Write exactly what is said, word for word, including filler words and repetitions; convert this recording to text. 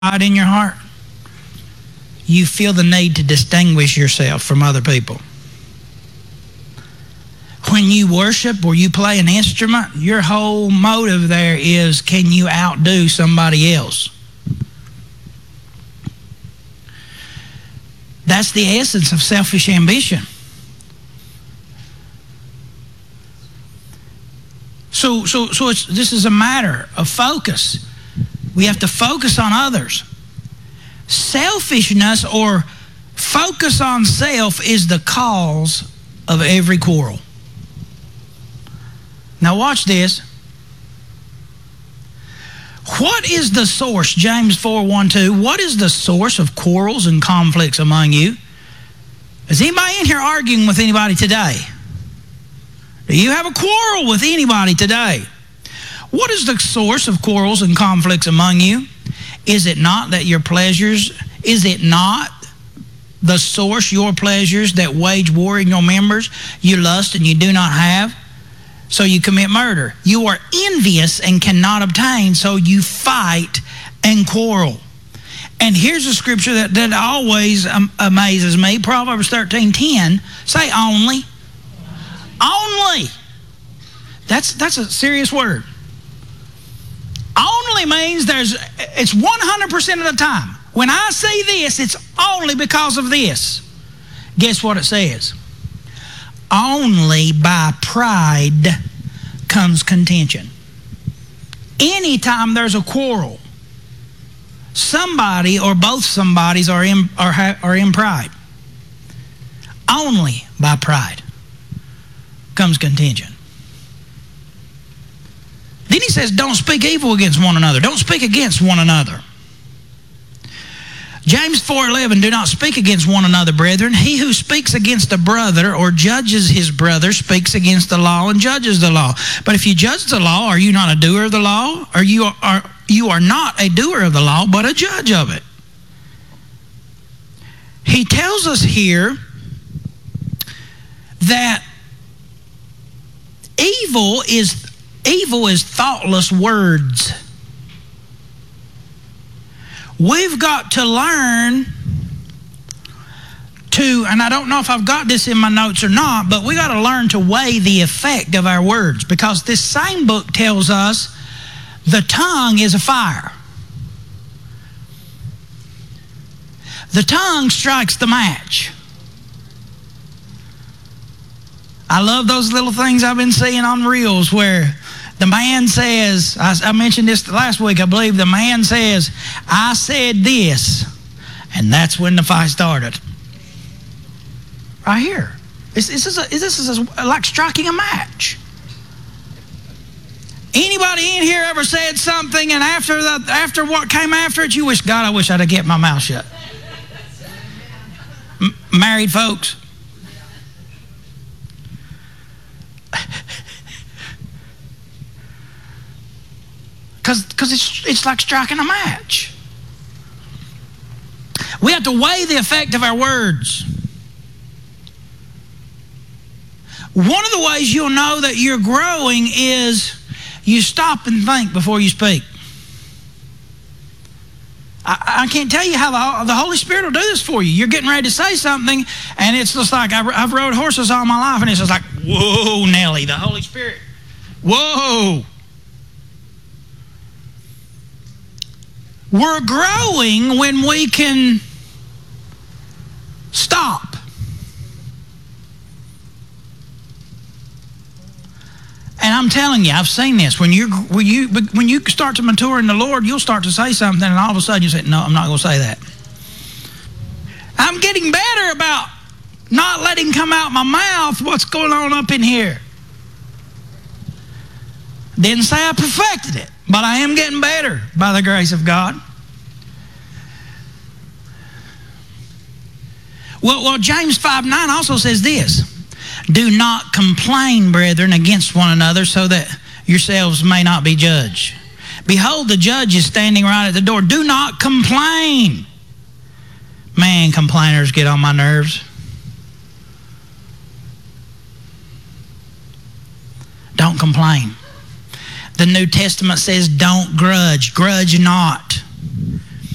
in your heart, you feel the need to distinguish yourself from other people. When you worship or you play an instrument, your whole motive there is, can you outdo somebody else? That's the essence of selfish ambition. So, so, so it's, this is a matter of focus. We have to focus on others. Selfishness or focus on self is the cause of every quarrel. Now watch this. What is the source? James four, one, two. What is the source of quarrels and conflicts among you? Is anybody in here arguing with anybody today? Do you have a quarrel with anybody today? What is the source of quarrels and conflicts among you? Is it not that your pleasures, is it not the source, your pleasures, that wage war in your members? You lust and you do not have, so you commit murder. You are envious and cannot obtain, so you fight and quarrel. And here's a scripture that, that always um, amazes me. Proverbs thirteen ten. Say only. Only. That's, that's a serious word. Only means there's, it's one hundred percent of the time. When I see this, it's only because of this. Guess what it says? Only by pride comes contention. Anytime there's a quarrel, somebody or both somebodies are in, are, are in pride. Only by pride comes contention. Then he says, don't speak evil against one another. Don't speak against one another. James four eleven, do not speak against one another, brethren. He who speaks against a brother or judges his brother speaks against the law and judges the law. But if you judge the law, are you not a doer of the law? Or you are, you are not a doer of the law, but a judge of it. He tells us here that evil is Evil is thoughtless words. We've got to learn to, and I don't know if I've got this in my notes or not, but we got to learn to weigh the effect of our words, because this same book tells us the tongue is a fire. The tongue strikes the match. I love those little things I've been seeing on Reels where the man says, I, I mentioned this last week, I believe, the man says, I said this, and that's when the fight started. Right here. This, this is, a, this is a, like striking a match. Anybody in here ever said something and after, the, after what came after it, you wish, God, I wish I'd have kept my mouth shut? M- married folks. Because it's, it's like striking a match. We have to weigh the effect of our words. One of the ways you'll know that you're growing is you stop and think before you speak. I, I can't tell you how the, the Holy Spirit will do this for you. You're getting ready to say something, and it's just like, I've, I've rode horses all my life, and it's just like, whoa, Nelly, the Holy Spirit. Whoa. We're growing when we can stop. And I'm telling you, I've seen this. When you when you when you start to mature in the Lord, you'll start to say something, and all of a sudden you say, "No, I'm not going to say that." I'm getting better about not letting come out my mouth what's going on up in here. Didn't say I perfected it, but I am getting better by the grace of God. Well, well, James five nine also says this. Do not complain, brethren, against one another, so that yourselves may not be judged. Behold, the judge is standing right at the door. Do not complain. Man, complainers get on my nerves. Don't complain. The New Testament says don't grudge. Grudge not.